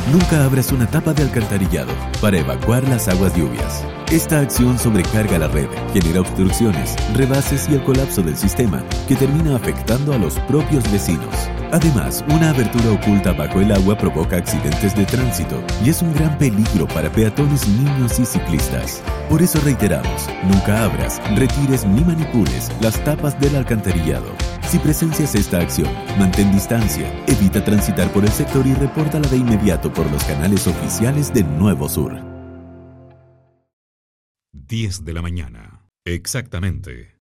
Nunca abras una tapa de alcantarillado para evacuar las aguas lluvias. Esta acción sobrecarga la red, genera obstrucciones, rebases y el colapso del sistema, que termina afectando a los propios vecinos. Además, una abertura oculta bajo el agua provoca accidentes de tránsito y es un gran peligro para peatones, niños y ciclistas. Por eso reiteramos, nunca abras, retires ni manipules las tapas del alcantarillado. Si presencias esta acción, mantén distancia, evita transitar por el sector y repórtala de inmediato por los canales oficiales de Nuevo Sur. 10 de la mañana, exactamente.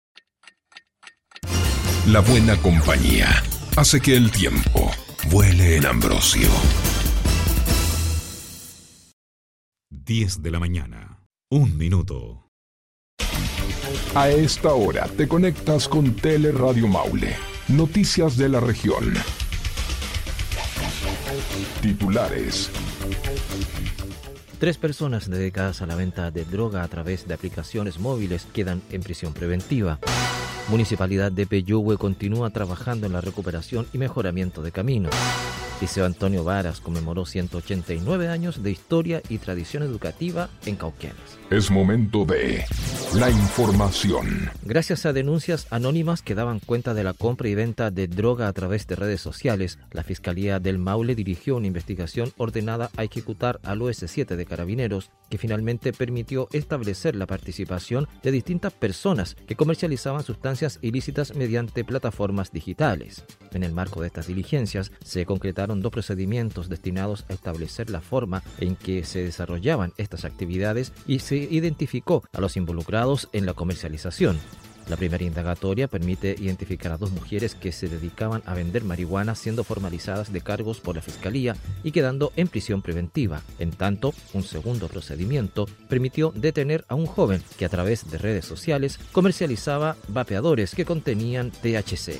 La buena compañía hace que el tiempo vuele en Ambrosio. 10 de la mañana, 1 minuto. A esta hora te conectas con Teleradio Maule. Noticias de la región. Titulares. 3 personas dedicadas a la venta de droga a través de aplicaciones móviles quedan en prisión preventiva. Municipalidad de Peyúgue continúa trabajando en la recuperación y mejoramiento de caminos. Liceo Antonio Varas conmemoró 189 años de historia y tradición educativa en Cauquenes. Es momento de la información. Gracias a denuncias anónimas que daban cuenta de la compra y venta de droga a través de redes sociales, la Fiscalía del Maule dirigió una investigación ordenada a ejecutar al OS7 de Carabineros, que finalmente permitió establecer la participación de distintas personas que comercializaban sustancias ilícitas mediante plataformas digitales. En el marco de estas diligencias, se concretaron 2 procedimientos destinados a establecer la forma en que se desarrollaban estas actividades y se identificó a los involucrados en la comercialización. La primera indagatoria permite identificar a 2 mujeres que se dedicaban a vender marihuana, siendo formalizadas de cargos por la Fiscalía y quedando en prisión preventiva. En tanto, un segundo procedimiento permitió detener a un joven que a través de redes sociales comercializaba vapeadores que contenían THC.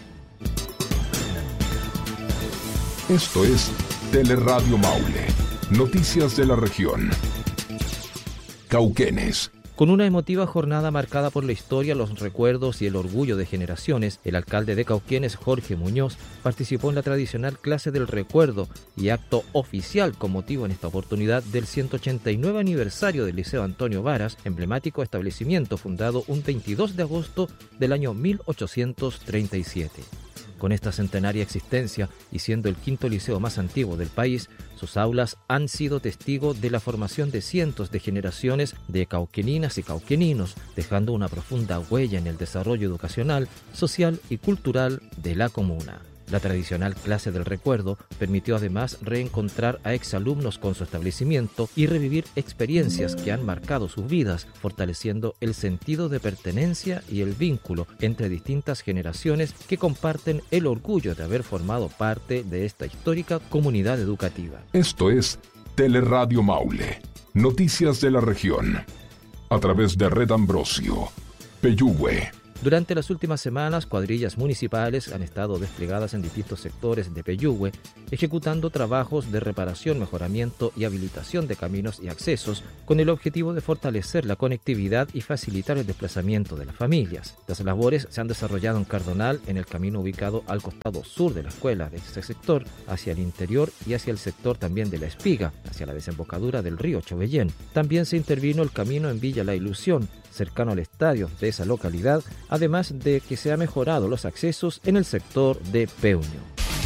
Esto es Teleradio Maule. Noticias de la región. Cauquenes. Con una emotiva jornada marcada por la historia, los recuerdos y el orgullo de generaciones, el alcalde de Cauquenes, Jorge Muñoz, participó en la tradicional clase del recuerdo y acto oficial con motivo en esta oportunidad del 189 aniversario del Liceo Antonio Varas, emblemático establecimiento fundado un 22 de agosto del año 1837. Con esta centenaria existencia y siendo el 5º liceo más antiguo del país, sus aulas han sido testigo de la formación de cientos de generaciones de cauqueninas y cauqueninos, dejando una profunda huella en el desarrollo educacional, social y cultural de la comuna. La tradicional clase del recuerdo permitió además reencontrar a exalumnos con su establecimiento y revivir experiencias que han marcado sus vidas, fortaleciendo el sentido de pertenencia y el vínculo entre distintas generaciones que comparten el orgullo de haber formado parte de esta histórica comunidad educativa. Esto es Teleradio Maule. Noticias de la región. A través de Red Ambrosio. Peyúgue. Durante las últimas semanas, cuadrillas municipales han estado desplegadas en distintos sectores de Peyúgue, ejecutando trabajos de reparación, mejoramiento y habilitación de caminos y accesos, con el objetivo de fortalecer la conectividad y facilitar el desplazamiento de las familias. Las labores se han desarrollado en Cardonal, en el camino ubicado al costado sur de la escuela de ese sector, hacia el interior y hacia el sector también de La Espiga, hacia la desembocadura del río Chovellén. También se intervino el camino en Villa La Ilusión, cercano al estadio de esa localidad, además de que se han mejorado los accesos en el sector de Peuño.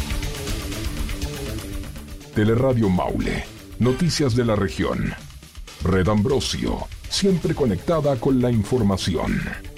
Teleradio Maule. Noticias de la región. Red Ambrosio. Siempre conectada con la información.